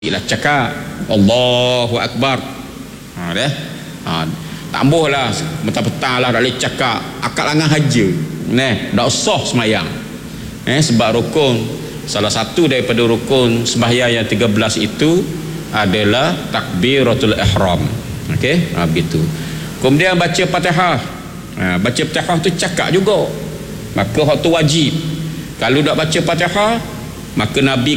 Ialah cakap Allahu Akbar. Tambuhlah petang-petang lah dak boleh cakap akal angan haja. Dak usah semayang. Sebab rukun, salah satu daripada rukun sembahyang yang 13 itu adalah takbiratul ihram. Okey, begitu. Kemudian baca Fatihah. Baca Fatihah tu cakap juga. Maka hak tu wajib. Kalau tak baca Fatihah, maka Nabi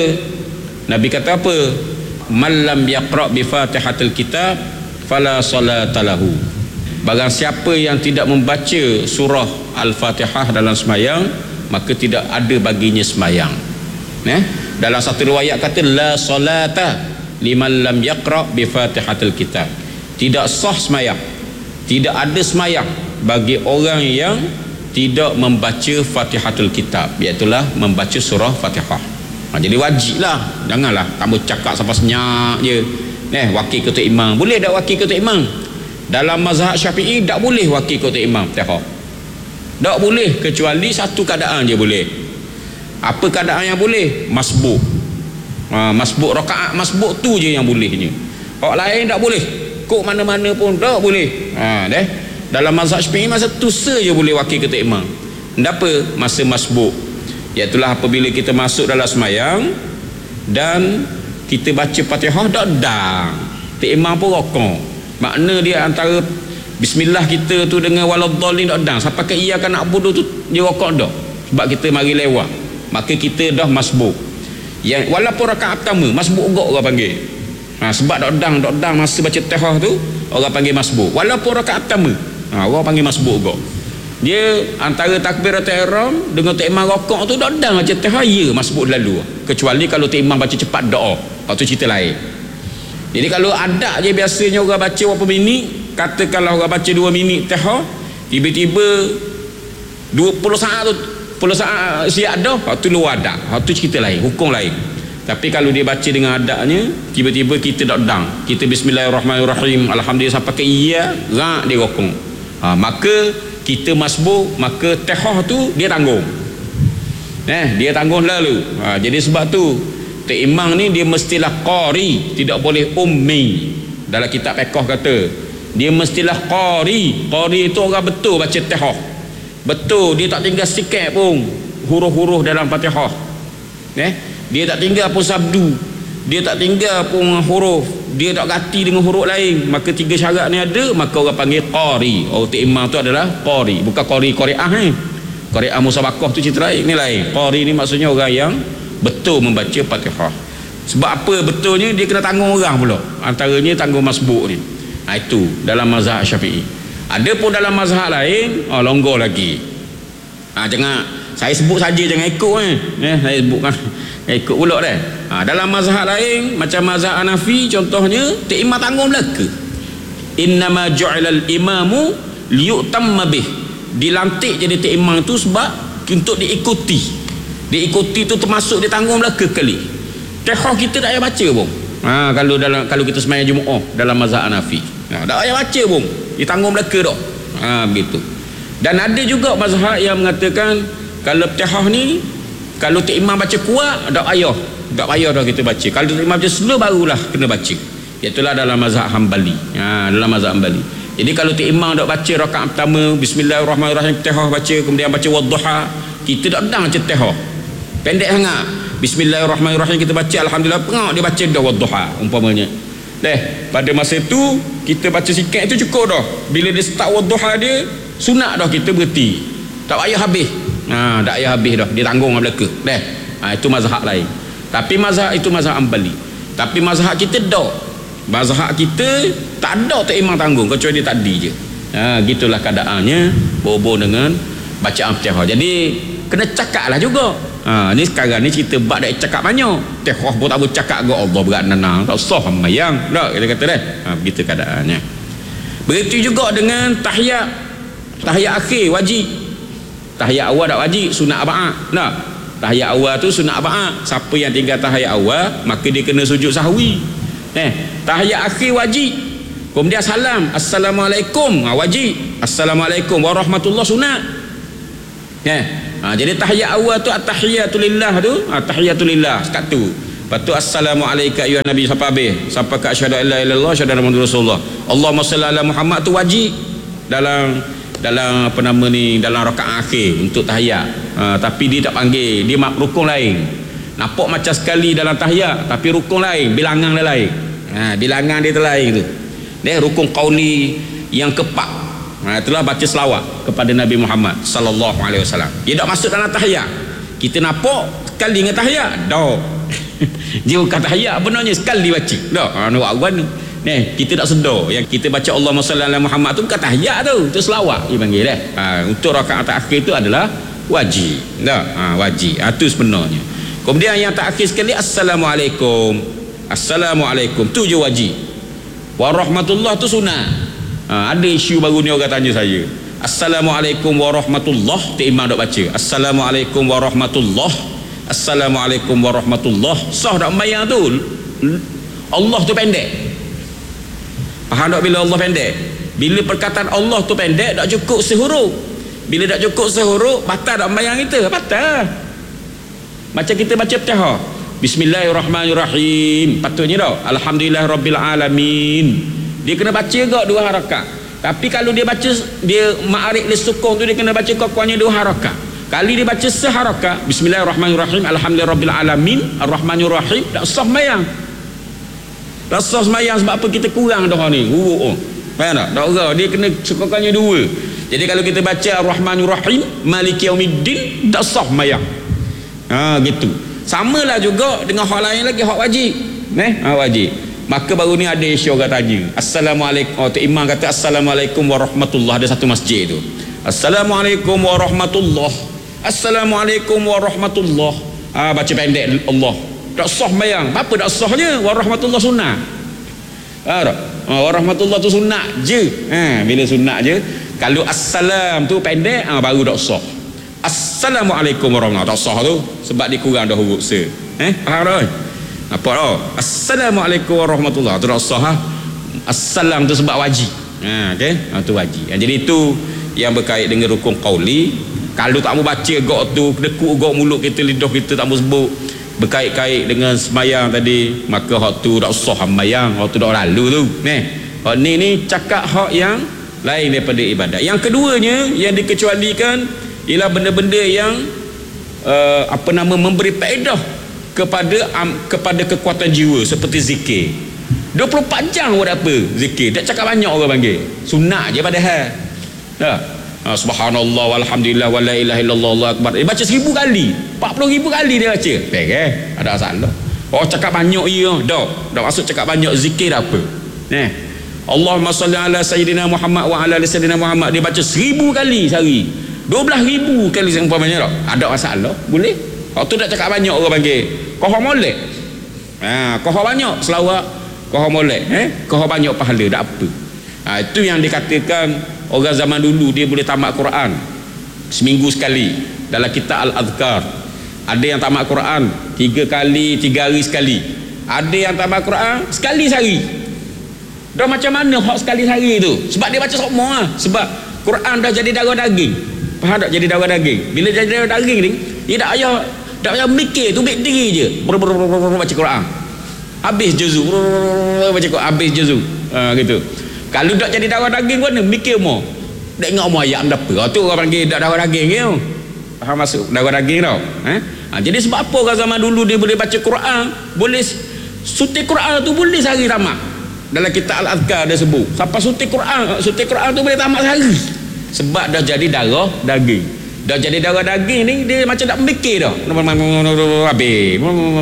kata apa? Man lam yaqra bi Fatihatil kitab fala salata lahu. Barang siapa yang tidak membaca surah Al-Fatihah dalam sembahyang, maka tidak ada baginya sembahyang. Dalam satu riwayat kata la salata liman lam yaqra bi Fatihatil kitab. Tidak sah sembahyang, tidak ada sembahyang bagi orang yang tidak membaca Fatihatul kitab, iaitulah membaca surah Fatihah. Jadi wajiblah, janganlah kamu cakap sampai senyak je. Wakil ketua imam, boleh tak wakil ketua imam? Dalam mazhab Syafi'i tak boleh wakil ketua imam Fatihah. Tak boleh, kecuali satu keadaan je boleh. Apa keadaan yang boleh? Masbuk. Masbuk rakaat, masbuk tu je yang bolehnya. Orang lain tak boleh. Kok mana-mana pun tak boleh. Dalam mazhab Syafi'i masa tu saja boleh wakil ketua imam. Kenapa? Masa masbuk. Iaitulah apabila kita masuk dalam semayang dan kita baca Fatihah dak dang, imam pun rokok. Makna dia antara bismillah kita tu dengan waladdallin dak dang, sampai ke iya kan nak budu tu dia rokok dak. Sebab kita mari lewat, maka kita dah masbuk. Yang walaupun rakaat pertama masbuk gok orang panggil. Sebab dak dang masa baca Fatihah tu orang panggil masbuk. Walaupun rakaat pertama, orang panggil masbuk gok. Dia antara takbiratul ihram dengan tok imam rokok tu dak dang baca Fatihah, ya masbuk lalu. Kecuali kalau tok imam baca cepat doa, tu cerita lain. Jadi kalau ada je biasanya orang baca berapa minit, katakanlah orang baca 2 minit Fatihah, tiba-tiba 20 saat tu 10 saat siap dah, tu luar adat. Tu cerita lain, hukum lain. Tapi kalau dia baca dengan adaknya, tiba-tiba kita dak dang, kita bismillahirrahmanirrahim, alhamdulillah sampai ke iya, rak dia rokok. Maka kita masbuk, maka Fatihah tu dia tanggung. Dia tanggung lalu. Jadi sebab tu tok imam ni dia mestilah qari, tidak boleh ummi. Dalam kitab fiqh kata dia mestilah qari. Qari itu orang betul baca Fatihah. Betul, dia tak tinggal sikit pun huruf-huruf dalam Fatihah. Dia tak tinggal pun sabdu, dia tak tinggal pun huruf, dia tak ganti dengan huruf lain. Maka 3 syarat ni ada, maka orang panggil qari. Tok imam tu adalah qari, bukan qari'ah Qari'ah musabaqah tu cerita lain, ni lain. Qari ni maksudnya orang yang betul membaca Fatihah. Sebab apa betulnya? Dia kena tanggung orang pula, antaranya tanggung masbuk ni. Itu dalam mazhab Syafi'i. Ada pun dalam mazhab lain longgar lagi. Jangan saya sebut saja, jangan ikut saya sebutkan ikut pula dah. Dalam mazhab lain macam mazhab Hanafi contohnya, tok imam tanggung belaka. Innama ju'ilal imamu liyutamma bih. Dilantik jadi tok imam tu sebab untuk diikuti. Diikuti tu termasuk dia tanggung belaka kali. Fatihah kita tak payah baca pun. Kalau kita sembahyang Jumaat dalam mazhab Hanafi, tak payah baca pun, dia tanggung belaka dak. Begitu. Dan ada juga mazhab yang mengatakan kalau Fatihah ni, kalau tok imam baca kuat, tak payah dah kita baca. Kalau tok imam baca slow, barulah kena baca. Itulah dalam mazhab Hambali. Dalam mazhab Hambali. Jadi kalau tok imam dak baca rakaat pertama bismillahirrahmanirrahim Fatihah baca, kemudian baca wadduha, kita tak dang baca Fatihah. Pendek sangat. Bismillahirrahmanirrahim kita baca, alhamdulillah, pengak dia baca dah wadduha umpamanya. Pada masa tu kita baca sikit tu cukup dah. Bila dia start wadduha dia, sunat dah kita berhenti. Tak payah habis. Tak payah habis dah, dia tanggung belaka. Itu mazhab lain. Tapi mazhab itu mazhab Hambali. Tapi mazhab kita dak. Mazhab kita tak ada tok imam tanggung, kecuali dia tadi je. Gitulah keadaannya berhubung dengan bacaan Fatihah. Jadi kena cakaplah juga. Ni sekarang ni cerita bab dak cakap banyak. Fatihah pun tak boleh cakap ke Allah berat nanang, tak usah sembahyang. Tak kita kata dah. Begitu keadaannya. Begitu juga dengan tahiyat. Tahiyat akhir wajib. Tahiyat awal tak wajib, sunat arba'ah. Tahiyat awal tu sunat arba'ah. Siapa yang tinggal tahiyat awal, maka dia kena sujud sahwi. Tahiyat akhir wajib. Kemudian salam, assalamualaikum, wajib. Assalamualaikum warahmatullahi sunat. Jadi tahiyat awal tu at-tahiyatulillah tu, tahiyatulillah sekat tu. Lepas tu assalamualaikum ayuhan nabi sampai habis, sampai ke asyhadu an la ilaha illallah asyhadu anna muhammadar rasulullah. Allahumma shalli ala Muhammad tu wajib dalam apa nama ni, dalam rakaat akhir untuk tahiyat. Tapi dia tak panggil, dia rukun lain. Nampak macam sekali dalam tahiyat tapi rukun lain, bilangan dia lain. Bilangan dia lain tu. Dia rukun qauli yang keempat. Itulah baca selawat kepada Nabi Muhammad sallallahu alaihi wasallam. Dia tak masuk dalam tahiyat. Kita nampak sekali dengan tahiyat. Dah. Dia bukan tahiyat benarnya, sekali baca. Dah. Nak buat ni. Kita tak sedar yang kita baca Allahumma salli ala Muhammad tu bukan tahiyat tu, itu selawat dia panggil dah. Untuk rakaat akhir tu adalah wajib. Dah. Wajib. Itu sebenarnya. Kemudian yang terakhir sekali assalamualaikum. Assalamualaikum tu je wajib. Warahmatullah tu sunnah. Ada isu baru ni orang tanya saya. Assalamualaikum warahmatullah, tu imam dok baca. Assalamualaikum warahmatullah. Assalamualaikum warahmatullah. Sah dak sembahyang tu? Allah tu pendek. Faham tak bila Allah pendek? Bila perkataan Allah tu pendek tak cukup sehuruf. Bila tak cukup sehuruf, batal dak sembahyang kita? Batal. Macam kita baca Fatihah. Bismillahirrahmanirrahim. Patutnya dah. Alhamdulillahirabbil alamin. Dia kena baca gak 2 harakat. Tapi kalau dia baca, dia ma'arif li sukun tu dia kena baca kokohnya 2 harakat. Kali dia baca seharakat, Bismillahirrahmanirrahim, Alhamdulillahirabbil alamin, Arrahmanirrahim, tak sah sembahyang. Tak sah sembahyang sebab apa? Kita kurang dah ni. Huruf. Faham tak? Tak urang. Dia kena kokohnya 2. Jadi kalau kita baca Arrahmanirrahim, Maliki yaumiddin, tak sah sembahyang. Gitu. Samalah juga dengan hak lain lagi, hak wajib. Wajib. Maka baru ni ada isu orang tanya, assalamualaikum. Tu imam kata assalamualaikum warahmatullah, ada satu masjid tu. Assalamualaikum warahmatullah. Assalamualaikum warahmatullah. Baca pendek Allah. Tak sah sembahyang. Apa tak sahnya? Warahmatullah sunnah. Warahmatullah tu sunnah je. Bila sunnah je. Kalau assalam tu pendek, baru tak sah. Assalamualaikum warahmatullahi, tak sah tu sebab dia kurang dah huruf se. Faham tak? Apa dah? Assalamualaikum warahmatullahi, tu tak sah. Assalam tu sebab wajib. Okey, tu wajib. Jadi itu yang berkait dengan rukun qauli. Kalau tak mau baca gok tu, dekuk gok mulut kita, lidah kita tak mau sebut berkait-kait dengan sembahyang tadi, maka hak tu tak sah sembahyang, hak tu dah lalu tu. Hak ni cakap hak yang lain daripada ibadat. Yang keduanya yang dikecualikan ialah benda-benda yang memberi faedah kepada kekuatan jiwa, seperti zikir. 24 jam buat apa? Zikir. Tak cakap banyak orang panggil. Sunat je padahal. Subhanallah walhamdulillah wala ilaha illallah Allahu akbar. Dia baca 1000 kali, 40,000 kali dia baca. Ada masalah. Cakap banyak ya. Dah masuk cakap banyak zikir apa? Allahumma salli ala sayyidina Muhammad wa ala ali sayyidina Muhammad, dia baca 1000 kali sehari. 12,000 kali seumpamanya tak? Ada masalah? Boleh? Waktu tak cakap banyak orang panggil kohor molek. Kohor banyak selawat, kohor molek. Kohor banyak pahala, tak apa. Itu yang dikatakan orang zaman dulu dia boleh tamat Quran seminggu sekali dalam kitab Al-Adhkar. Ada yang tamat Quran 3 kali, 3 hari sekali. Ada yang tamat Quran sekali sehari. Dah macam mana hak sekali sehari tu? Sebab dia baca semua. Sebab Quran dah jadi darah daging. Faham tak? Jadi darah daging. Bila jadi darah daging ni, dia tak payah mikir, tubik diri je. Baca Quran. Habis juzuk. Baca Quran habis juzuk. Gitu. Kalau tak jadi darah daging pun mikir mo. Tak ingat mo ayat apa. Tu orang panggil dak darah daging ke. Faham masuk darah daging tau. Jadi sebab apa orang zaman dulu dia boleh baca Quran, boleh suti Quran tu boleh sehari tamat. Dalam kitab Al-Adhkar dia sebut. Sampai suti Quran tu boleh tamat sehari. Sebab dah jadi darah daging. Dah jadi darah daging ni dia macam tak mikir dah. Habis.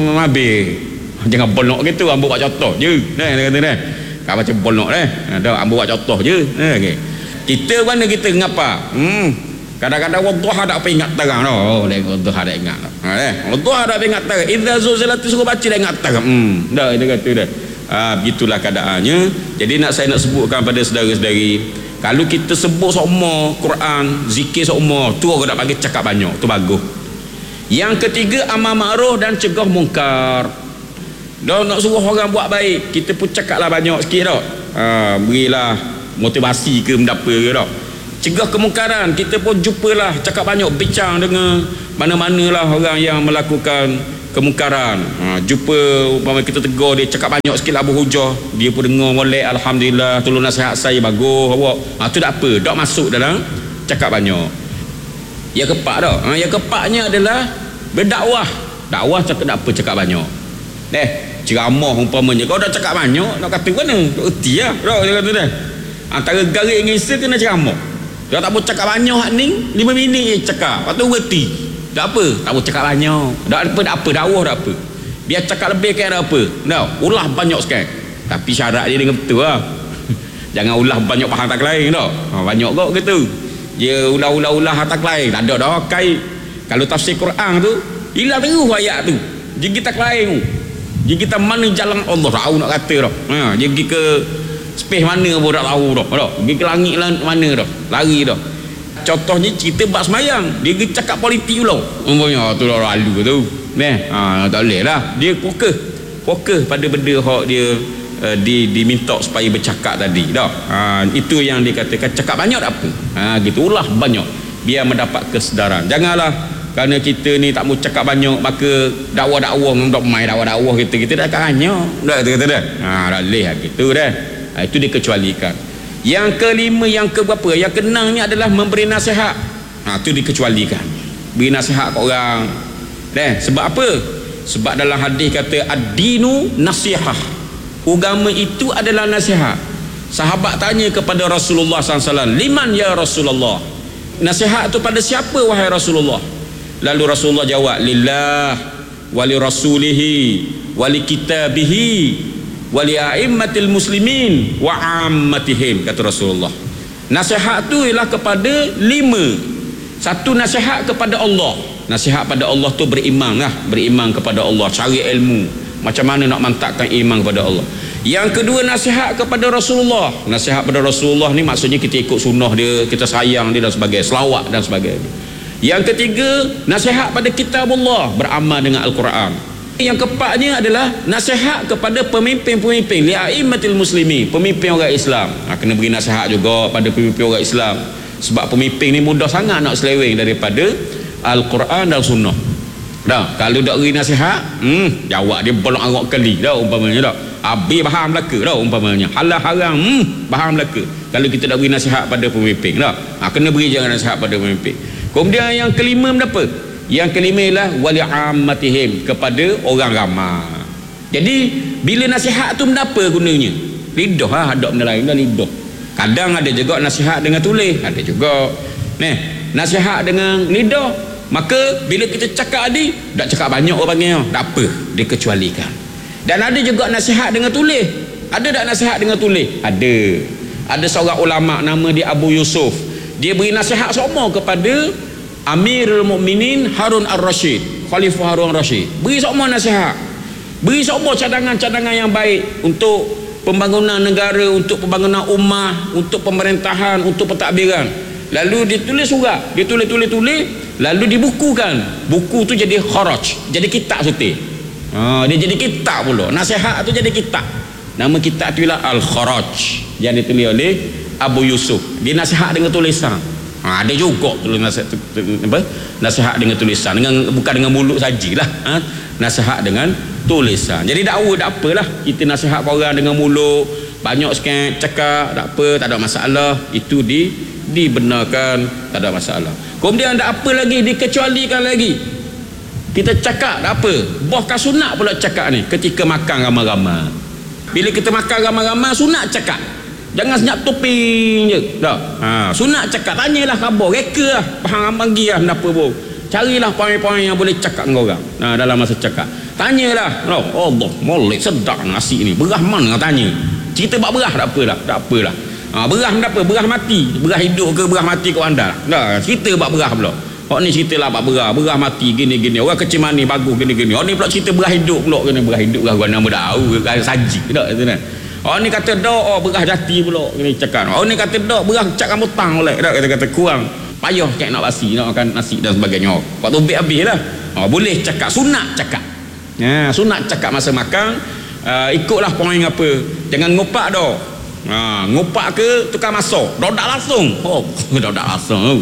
Jangan bolok gitu, ambil buat contoh je. Dia kata dah. Kau macam bolok dah. Ambil buat contoh je. Okay. Kita mana kita ngapa? Kadang-kadang wadduha tak apa ingat terang dah. Wadduha tak ingat dah. Wadduha tak ingat terang. Idza zulzilatis suruh baca dah ingat terang. Dah dia kata dah. Begitulah keadaannya. Jadi saya nak sebutkan pada saudara-saudari, kalau kita sebut semua Quran, zikir semua, tu orang nak panggil cakap banyak, tu bagus. Yang ketiga, amar ma'ruf dan cegah mungkar. Dah nak suruh orang buat baik, kita pun cakaplah banyak sikit dah. Berilah motivasi ke mendapa ke dah. Cegah kemungkaran, kita pun jumpalah, cakap banyak, bincang dengan mana-manalah orang yang melakukan kemungkaran. Jumpa umpama kita tegur dia cakap banyak sikit lah berhujah, dia pun dengar molek, alhamdulillah tolong nasihat saya bagus awak. Tu tak apa, tak masuk dalam cakap banyak. Yang keempat dah. Yang keempatnya adalah berdakwah. Dakwah cakap tak apa cakap banyak. Ceramah umpamanya kau dah cakap banyak, nak kata mana? Tak erti lah. Dia kata dah. Antara garik dengan isa kena ceramah. Dia tak boleh cakap banyak ni, 5 minit je cakap. Lepas tu berhenti. Tak apa, tak boleh cakap banyak. Tak apa, dakwah tak apa. Biar cakap lebih kan tak apa. Ulah banyak sekali. Tapi syarat dia dengan betul lah. Jangan ulah banyak faham tak lain tau. Banyak kok gitu. Dia ulah tak lain. Tak ada dah kait. Kalau tafsir Quran tu, hilang terus ayat tu. Jadi kita lain tu. Jadi kita mana jalan Allah tahu nak kata dah. Dia pergi ke space mana pun tak tahu dah. Pergi ke langit mana dah. Lari dah. Contohnya cerita bab semayang, dia pergi cakap politik pula. Umpamanya tu dah lalu tu. Tak boleh lah. Dia fokus pada benda hak dia diminta supaya bercakap tadi dah. Itu yang dikatakan cakap banyak tak apa. Gitu ulah banyak biar mendapat kesedaran. Janganlah kerana kita ni tak mau cakap banyak maka dakwah-dakwah untuk main dakwah-dakwah kita dah banyak. Dah kata dah. Tak boleh gitu dah. Itu dikecualikan. Yang kelima, yang keberapa? Yang keenam ni adalah memberi nasihat. Itu dikecualikan. Beri nasihat kat orang. Sebab apa? Sebab dalam hadis kata ad-dinu nasihah. Agama itu adalah nasihat. Sahabat tanya kepada Rasulullah SAW, liman ya Rasulullah? Nasihat itu pada siapa wahai Rasulullah? Lalu Rasulullah jawab, lillah wali rasulihi wali kitabihi wali a'immatil muslimin wa ammatihim, kata Rasulullah. Nasihat itu ialah kepada 5. Satu, nasihat kepada Allah. Nasihat pada Allah tu beriman lah, beriman kepada Allah, cari ilmu macam mana nak mantapkan iman kepada Allah. Yang kedua, nasihat kepada Rasulullah. Nasihat kepada Rasulullah ni maksudnya kita ikut sunnah dia, kita sayang dia dan sebagainya, selawat dan sebagainya. Yang ketiga, nasihat pada kitabullah, beramal dengan Al-Quran. Yang keempatnya adalah nasihat kepada pemimpin-pemimpin, li'aimatil muslimin, pemimpin orang Islam. Kena beri nasihat juga pada pemimpin orang Islam. Sebab pemimpin ni mudah sangat nak seleweng daripada Al-Quran dan sunnah. Kalau tak beri nasihat, jawab dia bolong arok kali dah umpamanya dah. Habis bahan Melaka dah umpamanya. Halal haram, bahan Melaka. Kalau kita tak beri nasihat pada pemimpin dah. Kena beri jangan nasihat pada pemimpin. Kemudian yang kelima apa? Yang kelima ialah wali ammatihim, kepada orang ramai. Jadi bila nasihat tu apa gunanya? Lidah lah, ada benda lain dah lidah. Kadang ada juga nasihat dengan tulis, ada juga. Nasihat dengan lidah. Maka bila kita cakap tadi, tak cakap banyak orang panggil, tak apa, dikecualikan. Dan ada juga nasihat dengan tulis. Ada tak nasihat dengan tulis? Ada. Ada seorang ulama nama dia Abu Yusuf. Dia beri nasihat semua kepada Amirul Mukminin Harun Ar-Rasyid, Khalifah Harun Ar-Rasyid. Beri semua nasihat. Beri semua cadangan-cadangan yang baik untuk pembangunan negara, untuk pembangunan ummah, untuk pemerintahan, untuk pentadbiran. Lalu dia tulis surat, dia tulis, lalu dibukukan. Buku tu jadi kharaj, jadi kitab suti. Dia jadi kitab pula. Nasihat tu jadi kitab. Nama kitab tu ialah Al-Kharaj, yang ditulis oleh Abu Yusuf. Dia nasihat dengan tulisan. Ada juga tulis nasihat dengan tulisan, bukan dengan mulut sajalah. Nasihat dengan tulisan. Jadi dakwah tak apalah kita nasihat orang dengan mulut banyak sikit cakap, tak apa, tak ada masalah. Itu dibenarkan, tak ada masalah. Kemudian tak apa lagi, dikecualikan lagi. Kita cakap tak apa, bahkan sunat pula cakap ni ketika makan ramai-ramai. Bila kita makan ramai-ramai, sunat cakap. Jangan senyap toping je. Sunat cakap, tanyalah khabar, reka lah, faham bagi lah apa pun. Carilah poin-poin yang boleh cakap dengan orang dalam masa cakap. Tanyalah, Allah, molek sedap nasi ni. Berah mana tanya? Cerita bab berah tak apalah, tak apalah. Berah tak apa, berah mati, berah hidup ke berah mati kau anda. Cerita bab berah pula. Hak ni cerita lah bab berah mati gini-gini. Orang kecil mani bagus gini-gini. Hak ni pula cerita berah hidup pula, kena berah hidup gua nama tahu saji tak tu kan. Orang ni kata dak berah jati pula kena cakap. Orang ni kata dak berah cak kamu tang oleh dak kata kurang payah cak nak basi, nak makan nasi dan sebagainya. Waktu habis-habislah. Boleh cakap, sunat cakap. Sunat cakap masa makan. Ikutlah poin apa. Jangan ngopak dah. Ngopak ke tukar masuk. Dodak langsung. Dodak langsung.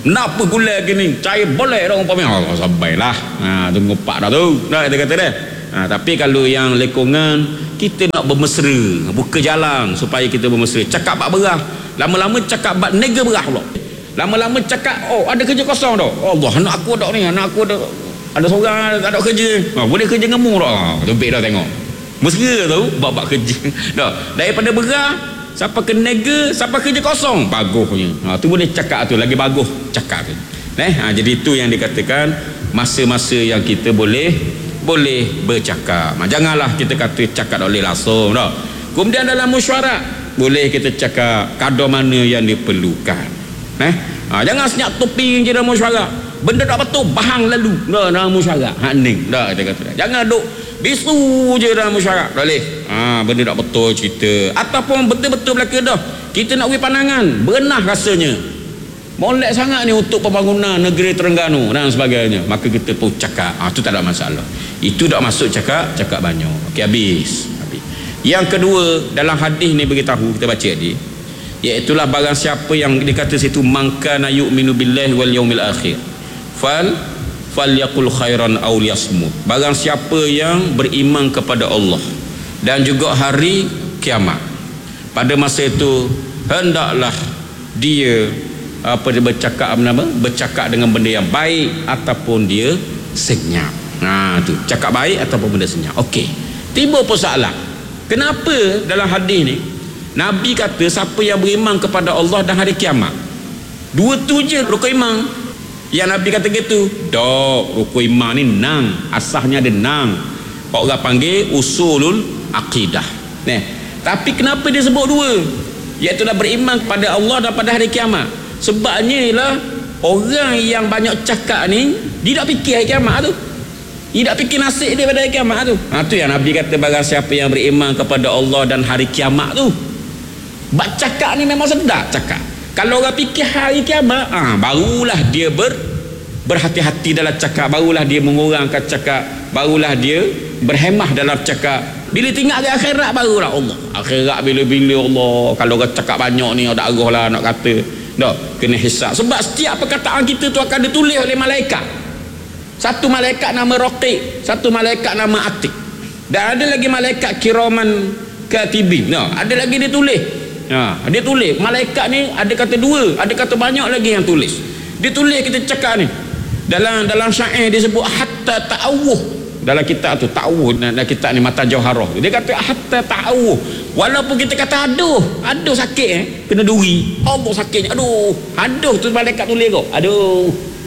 Kenapa gula gini? Cair boleh dah umpamanya. Oh, sabarlah. Tunggu pak dah tu. Dah kita kata dah. Tapi kalau yang lekongan, kita nak bermesra, buka jalan supaya kita bermesra. Cakap bab berah, lama-lama cakap bab nega berah pula. Lama-lama cakap, oh ada kerja kosong dah. Allah, anak aku ada seorang ada kerja. Boleh kerja ngemu dah. Topik dah tengok. Mesra tu bab kerja. Dah. Daripada berah siapa ke nega, siapa kerja kosong, bagusnya. Tu boleh cakap tu, lagi bagus cakap tu. Jadi itu yang dikatakan masa-masa yang kita boleh bercakap. Janganlah kita kata cakap tak boleh langsung dah. Kemudian dalam mesyuarat boleh kita cakap kadar mana yang diperlukan. Jangan senyap topi je dalam mesyuarat. Benda tak betul bahang lalu dah dalam mesyuarat. Ning dah kita kata. Jangan duk bisu je dalam mesyuarat. Tak boleh. Benda tak betul cerita. Ataupun betul-betul belaka dah. Kita nak beri pandangan, berenah rasanya. Molek sangat ni untuk pembangunan negeri Terengganu dan sebagainya. Maka kita pun cakap. Itu tak ada masalah. Itu tak masuk cakap banyak. Okey, habis. Yang kedua, dalam hadis ni beritahu, kita baca ni, iaitulah barang siapa yang dikata situ mangkana yu'minu billahi wal yaumil akhir falyaqul khairan aw liyasmut. Barang siapa yang beriman kepada Allah dan juga hari kiamat, pada masa itu hendaklah dia bercakap dengan benda yang baik ataupun dia senyap. Tu cakap baik ataupun benda senyap. Okey, timbul persoalan, kenapa dalam hadis ni Nabi kata siapa yang beriman kepada Allah dan hari kiamat, dua tu je rukun iman yang Nabi kata gitu. Dok, rukun iman ni nang, asasnya ada nang, orang panggil usulul akidah. Tapi kenapa dia sebut dua, iaitu beriman kepada Allah dan pada hari kiamat? Sebabnya ialah orang yang banyak cakap ni dia tak fikir hari kiamat tu, dia tak fikir nasib dia pada hari kiamat tu. Tu yang Nabi kata barang siapa yang beriman kepada Allah dan hari kiamat tu. Bak cakap ni memang sedap cakap. Kalau orang fikir hari kiamat, barulah dia berhati-hati dalam cakap, barulah dia mengurangkan cakap, barulah dia berhemah dalam cakap. Bila tinggal di akhirat barulah Allah. Akhirat bila-bila Allah. Kalau orang cakap banyak ni ada arah lah nak kata. Dah kena hisap. Sebab setiap perkataan kita tu akan ditulis oleh malaikat. Satu malaikat nama Raqiq, satu malaikat nama Atiq. Dan ada lagi malaikat kiraman katibin. Ada lagi dia tulis. Dia tulis. Malaikat ni ada kata dua, ada kata banyak lagi yang tulis. Dia tulis kita cakap ni. Dalam syair dia sebut hatta ta'awuh. Dalam kitab tu ta'awuh, dalam kitab ni Matan Jauharah tu, dia kata hatta ta'awuh. Walaupun kita kata aduh sakit kena duri. Allah sakitnya. Aduh tu malaikat tulis kau. Aduh.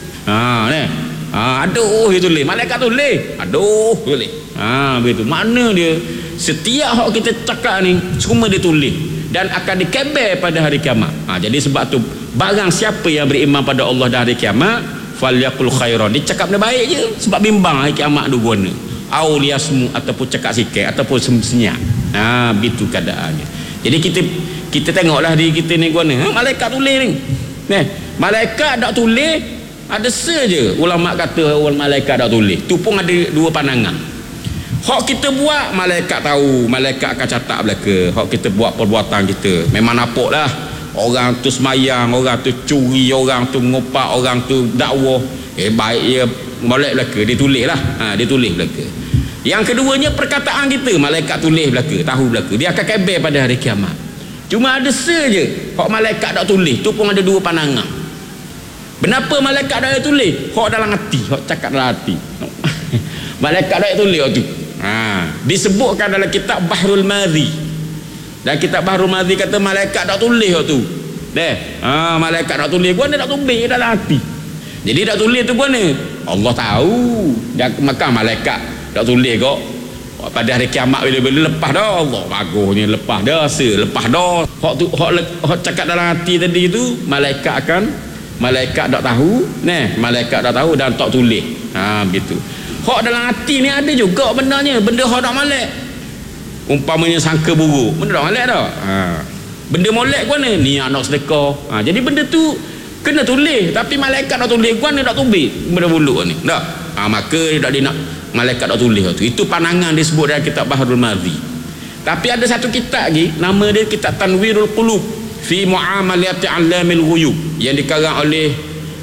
Aduh dia tulis. Malaikat tulis. Aduh tulis. Begitu. Mana dia setiap hak kita cakap ni semua dia tulis dan akan dikebel pada hari kiamat. Jadi sebab tu barang siapa yang beriman pada Allah dan hari kiamat falyaqul khairan, dia cakap benda baik je sebab bimbang hari kiamat tu guna. Aw liyasmu, ataupun cakap sikit ataupun senyap. Begitu keadaannya. Jadi kita tengoklah diri kita ni guna. Malaikat tulis ni. Malaikat tak tulis, ada saja ulama kata malaikat tak tulis. Tu pun ada dua pandangan. Hak kita buat malaikat tahu, malaikat akan catat belaka. Hak kita buat perbuatan kita memang nampaklah. Orang tu semayang, orang tu curi, orang tu ngopak, orang tu dakwah, baik dia molek belaka, dia tulis lah. Dia tulis belaka. Yang keduanya perkataan kita, malaikat tulis belaka, tahu belaka, dia akan kebel pada hari kiamat. Cuma ada saja hak malaikat tak tulis, tu pun ada dua pandangan. Kenapa malaikat tak tulis? Hak dalam hati, hak cakap dalam hati. Malaikat tak tulis hak tu. Disebutkan dalam kitab Bahrul Madhi. Dan kitab Bahrul Madhi kata malaikat tak tulis tu. Malaikat tak tulis, guna tak tulis dalam hati. Jadi tak tulis tu guna Allah tahu. Dan maka malaikat tak tulis kok pada hari kiamat bila-bila lepas dah. Allah bagusnya lepas dah, lepas dah. Hak cakap dalam hati tadi tu malaikat tak tahu, malaikat tak tahu dan tak tulis. Begitu. Hak dalam hati ni ada juga benarnya, benda hak tak molek. Umpamanya sangka buruk, benda tak molek dah. Benda molek gua ni anak sedekah. Jadi benda tu kena tulis, tapi malaikat tak tulis, gua tak tulis benda buruk ni. Dah. Maka dia tak nak malaikat tak tulis tu. Itu pandangan disebut dalam kitab Bahrul Madhi. Tapi ada satu kitab lagi, nama dia kitab Tanwirul Qulub fi Muamalati 'Allamil Ghuyub, yang dikarang oleh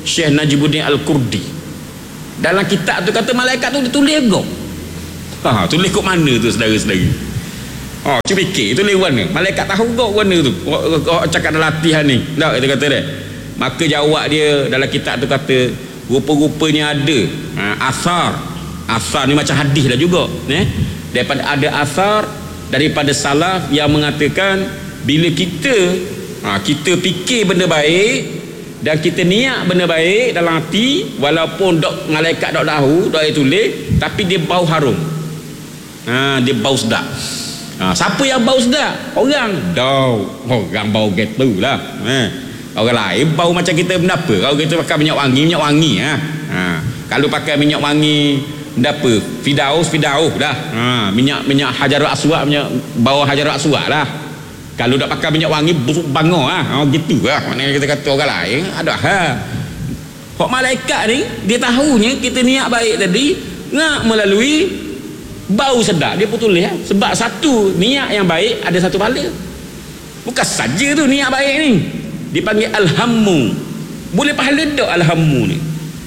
Syekh Najibuddin Al-Kurdi. Dalam kitab tu kata malaikat tu ditulis kau. Tulis kat mana tu saudara-saudara? Cuba fikir tulis mana? Malaikat tahu kau mana tu? Kau cakap dalam latihan ni. Tak, kita kata dia. Maka jawab dia dalam kitab tu kata rupa-rupanya ada asar ni macam hadis lah juga, daripada ada asar daripada salaf yang mengatakan bila kita fikir benda baik dan kita niat benda baik dalam hati, walaupun malaikat tak tahu, tak tulis, tapi dia bau harum. Dia bau sedap. Siapa yang bau sedap? Orang bau gitu lah. Orang lain bau macam kita benda apa? Kalau kita pakai minyak wangi kalau pakai minyak wangi benda apa? Fidaus dah. Minyak hajarul aswad, minyak bawah hajarul aswad lah. Kalau tak pakai minyak wangi busuk bangor gitu lah. Maknanya kita kata orang lain ada hak malaikat ni dia tahunya kita niat baik tadi melalui bau sedap. Dia pun tulis sebab satu niat yang baik ada satu pahala. Bukan saja tu niat baik ni, dipanggil alhammu. Boleh pahala tak alhammu ni?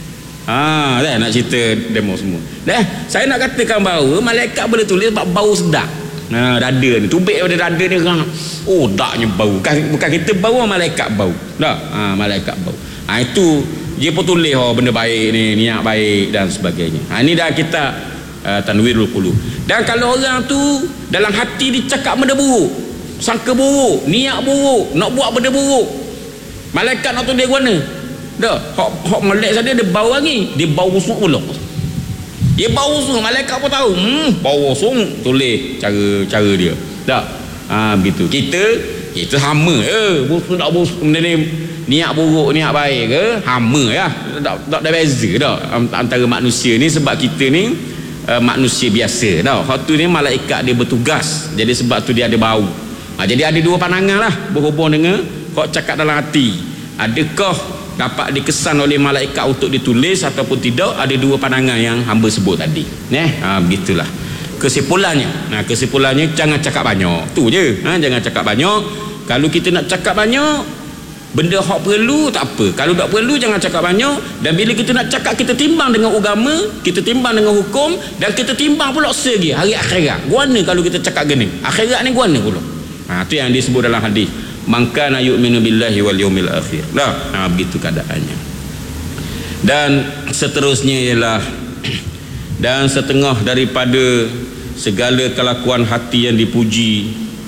Dah nak cerita demo semua. Saya nak katakan bahawa malaikat boleh tulis sebab bau sedap. Dada ni, tubik pada dada ni daknya bau. Bukan kita bau, malaikat bau. Malaikat bau. Itu dia pun tulis benda baik ni, niat baik dan sebagainya. Ini dah kita Tanwirul Qulub. Dan kalau orang tu dalam hati dia cakap benda buruk, sangka buruk, niat buruk, nak buat benda buruk, malaikat nak tulis mana? Hak melek saja dia bau wangi, dia bau busuk pula. Dia bau busuk, malaikat pun tahu bau busuk, tulis cara dia. Begitu. Kita hama busuk tak busuk benda ni, niat buruk niat baik ke hama ya. Tak ada beza antara manusia ni, sebab kita ni manusia biasa hak tu ni malaikat dia bertugas, jadi sebab tu dia ada bau. Jadi ada dua pandangan lah berhubung dengan kau cakap dalam hati, adakah dapat dikesan oleh malaikat untuk ditulis ataupun tidak. Ada dua pandangan yang hamba sebut tadi. Begitulah kesimpulannya jangan cakap banyak tu je. Jangan cakap banyak. Kalau kita nak cakap banyak benda hak perlu tak apa, kalau tak perlu jangan cakap banyak. Dan bila kita nak cakap, kita timbang dengan agama, kita timbang dengan hukum, dan kita timbang pula segi hari akhirat. Guana kalau kita cakap gini, akhirat ni guana pula. Itu yang disebut dalam hadis, man kana yu'minu billahi wal yawmil akhir. Begitu keadaannya. Dan seterusnya ialah dan setengah daripada segala kelakuan hati yang dipuji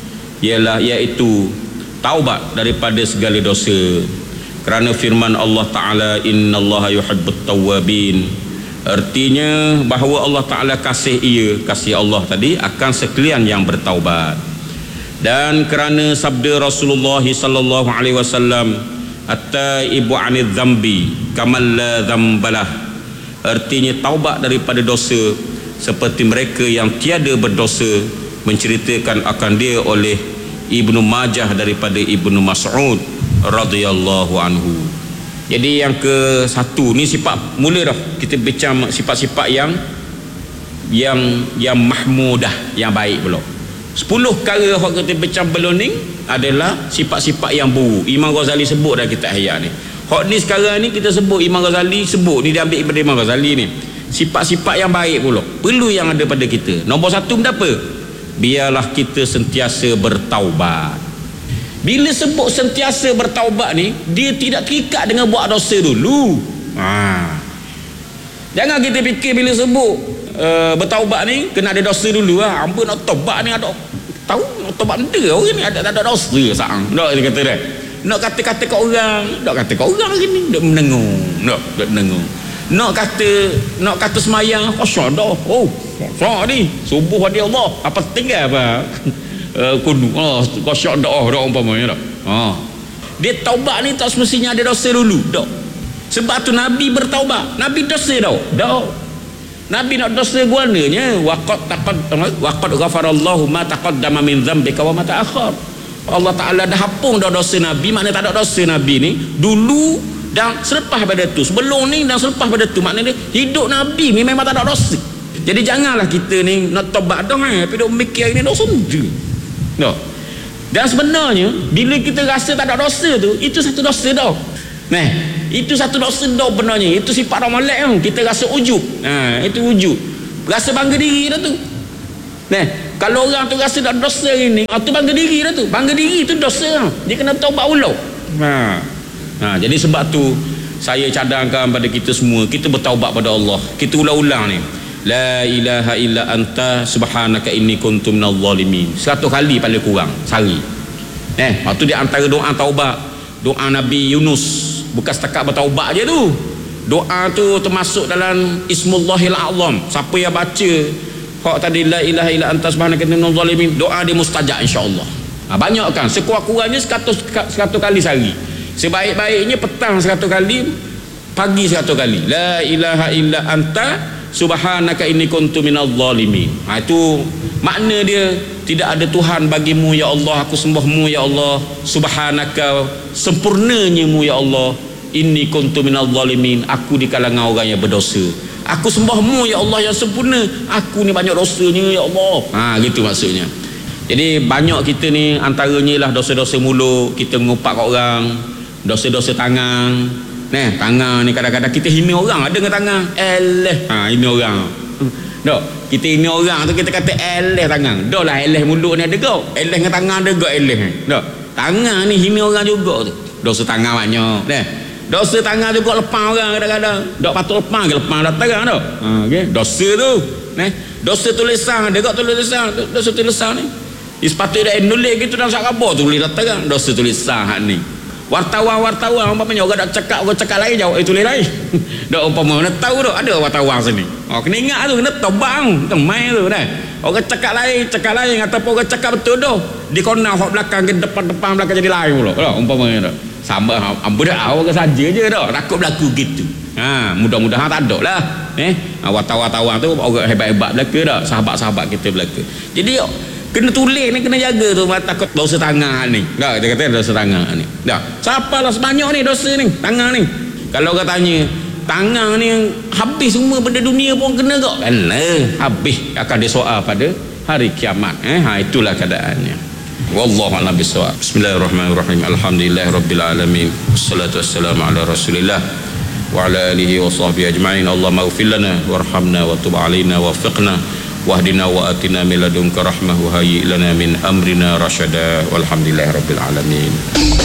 iaitu taubat daripada segala dosa, kerana firman Allah Ta'ala innallaha yuhibbut tawwabin. Artinya bahawa Allah Ta'ala kasih Allah tadi akan sekalian yang bertaubat. Dan kerana sabda Rasulullah sallallahu alaihi wasallam at-taibu 'anil dzambi kamal la dzambalah, artinya taubat daripada dosa seperti mereka yang tiada berdosa, menceritakan akan dia oleh Ibnu Majah daripada Ibnu Mas'ud radhiyallahu anhu. Jadi yang ke satu ni sifat mula dah kita bincang sifat-sifat yang mahmudah, yang baik pula. 10 perkara yang kita bincang belum ni adalah sifat-sifat yang buruk. Imam Ghazali sebut dalam kitab Ihya ni. Hak ni sekarang ni kita sebut, Imam Ghazali sebut ni, dia ambil daripada Imam Ghazali ni. Sifat-sifat yang baik pula perlu yang ada pada kita. Nombor 1 benda apa? Biarlah kita sentiasa bertaubat. Bila sebut sentiasa bertaubat ni, dia tidak terikat dengan buat dosa dulu. Jangan kita fikir bila sebut bertaubat ni kena ada dosa dulu. Hamba nak taubat ni ada tahu nak taubat benda orang ni ada dosa sang. Tak dia kata dah. Nak kata-kata kat orang, tak kata kat orang lagi ni, dak menengung. Tak menengung. Nak kata semayang kosong dah. Kosong ni subuh hadi Allah. Apa tinggal apa? Kudu kosong dah umpamanya dah. Dia taubat ni tak semestinya ada dosa dulu. Tak. Sebab tu Nabi bertaubat. Nabi dosa dah. Nabi nak dosa guananya waqad ghafarallahu ma taqaddama min dzambika wa ma ta'akhkhar. Allah Taala dah hapung dah dosa Nabi, maknanya tak ada dosa Nabi ni dulu dan selepas pada tu, sebelum ni dan selepas pada tu, maknanya hidup Nabi ni memang tak ada dosa. Jadi janganlah kita ni nak tobat dah tapi dok mikir ini dosa je. Dan sebenarnya bila kita rasa tak ada dosa tu, itu satu dosa dah. Itu satu dosa dah benarnya. Itu sifat orang molek tu. Kita rasa ujub. Itu ujub. Rasa bangga diri dah tu. Kalau orang tu rasa dah dosa ini, tu bangga diri dah tu. Bangga diri tu dosa. Dia kena taubat ulang. Jadi sebab tu saya cadangkan pada kita semua, kita bertaubat pada Allah. Kita ulang-ulang ni. La ilaha illa anta subhanaka inni kuntu minadh zalimin. 100 kali paling kurang sehari. Waktu dia antara doa taubat, doa Nabi Yunus, bukan setakat bertaubat je tu. Doa tu termasuk dalam Ismullahil Azam. Siapa yang baca hak tadi la ilaha illa anta subhanaka inni kuntu minadh zalimin, doa dia mustajab insya-Allah. Banyak kan, sekurang-kurangnya 100 kali sehari. Sebaik-baiknya petang 100 kali, pagi 100 kali. La ilaha illa anta subhanaka inni kuntu minadh zalimin. Itu makna dia, tidak ada Tuhan bagimu ya Allah, aku sembahmu ya Allah, subhanaka sempurnanya mu ya Allah, inni kuntu minadh zalimin, aku di kalangan orang yang berdosa. Aku sembahmu ya Allah yang sempurna, aku ni banyak dosanya ya Allah. Gitu maksudnya. Jadi banyak kita ni antaranya lah dosa-dosa mulut, kita mengupak kat orang, dosa-dosa tangan. Tangan ni kadang-kadang kita hina orang ada dengan tangan. Hina orang. Kita hina orang tu kita kata eleh tangan. Dah lah eleh mulut ni ada kau. Eleh dengan tangan ada kau eleh. Tangan ni hina orang juga tu. Dosa tangan banyak. Dosa tangan juga lepas orang kadang-kadang. Tak patut lepas ke lepas datang dah. Dosa tu. Dosa tulisan ada kau tulisan. Dosa tulisan ni. Sepatutnya dia nulis gitu dalam sahabat tulis datang. Dosa tulisan ni. Wartawan umpamanya orang nak cakap, orang cakap lain jauh tulis lain. Dak umpama nak tahu dak ada wartawan sini. Kena ingat tu, kena tobang, teng mai tu dah. Orang cakap lain ataupun orang cakap betul dah. Di corner hok belakang ke depan belakang jadi lain pula. Umpamanya dak. Sama budak awak saja je dak. Takut berlaku gitu. Mudah-mudahan tak ada lah. Wartawan tu orang hebat-hebat belaka dak. Sahabat-sahabat kita belaka. Jadi kena tulis ni, kena jaga tu, takut dosa tangan ni. Tak, dia kata dosa tangan ni. Dah, siapalah sebanyak ni dosa ni, tangan ni. Kalau orang tanya, tangan ni habis semua benda dunia pun kena tak? Habis akan disoal pada hari kiamat. Itulah keadaannya. Wallahu a'lam bissawab. Bismillahirrahmanirrahim. Alhamdulillahirabbil alamin. Wassalatu wassalamu ala Rasulillah wa ala alihi wa sahbihi ajma'in. Allahumma ighfir lana warhamna wa tub 'alaina wafiqna wahdina wa atina min ladunka rahmah wa hayyi lana min amrina rasyada walhamdulillahirabbil alamin.